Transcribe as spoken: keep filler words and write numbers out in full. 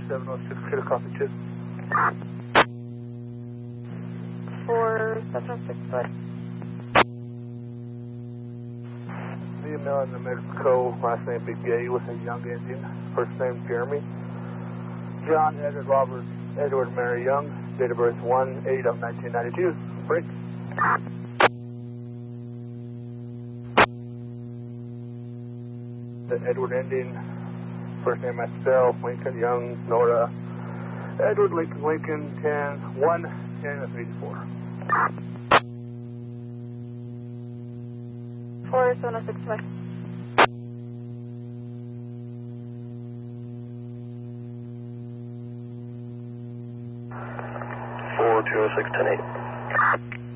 seven oh six, Clear copy two. four seven oh six, bud. Female in New Mexico, last name Big Gay with a young Indian, first name Jeremy. John Edward Robert Edward Mary Young, date of birth one eight of nineteen ninety-two. Break. The Edward Indian, first name Estelle, Lincoln Young, Nora, Edward Lincoln Lincoln, ten, one, ten of eighty-four. four seven oh six, bud. four two oh six, ten eight.